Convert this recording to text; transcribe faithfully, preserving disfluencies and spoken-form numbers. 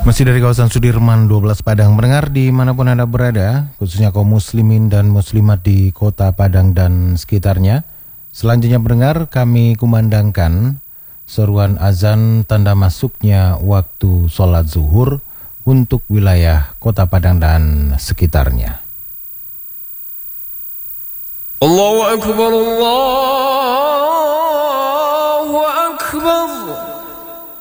Masih dari kawasan Sudirman dua belas Padang. Mendengar dimanapun Anda berada, khususnya kaum muslimin dan muslimat di kota Padang dan sekitarnya. Selanjutnya mendengar kami kumandangkan seruan azan tanda masuknya waktu sholat zuhur untuk wilayah kota Padang dan sekitarnya. Allahu Akbar, Allah